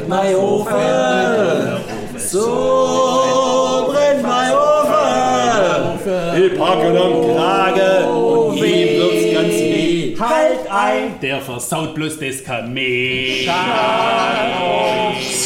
brennt mein Ofen. So brennt mein Ofen. Ich packe ihn am Krage und ihm wird's ganz weh. Halt ein! Der versaut bloß das Kamel. Schau!